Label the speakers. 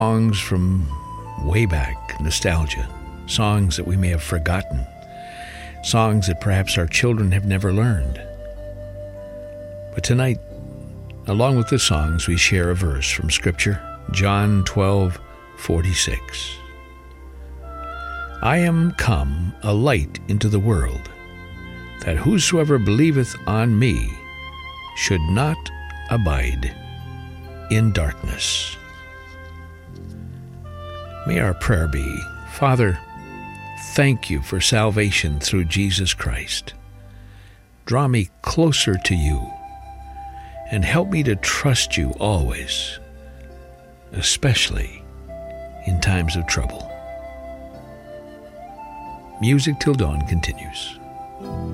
Speaker 1: Songs from way back, nostalgia, songs that we may have forgotten, songs that perhaps our children have never learned. But tonight, along with the songs, we share a verse from Scripture, John 12:46. I am come a light into the world, that whosoever believeth on me should not abide in darkness. May our prayer be, Father, thank you for salvation through Jesus Christ. Draw me closer to you and help me to trust you always, especially in times of trouble. Music Till Dawn continues.